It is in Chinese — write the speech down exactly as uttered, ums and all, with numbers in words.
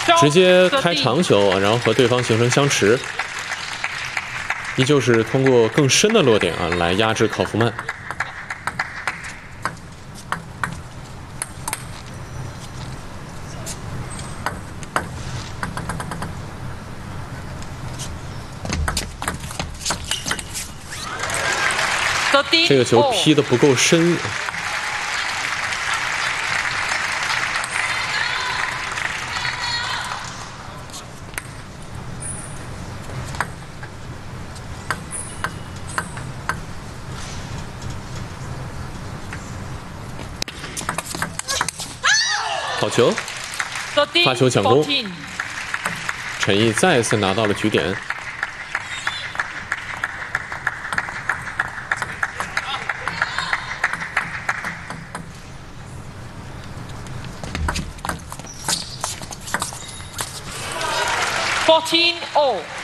直接开长球，然后和对方形成相持，依旧是通过更深的落点啊来压制考夫曼。这个球劈得不够深。 好球，发球抢攻，陈毅再次拿到了局点。 fourteen all。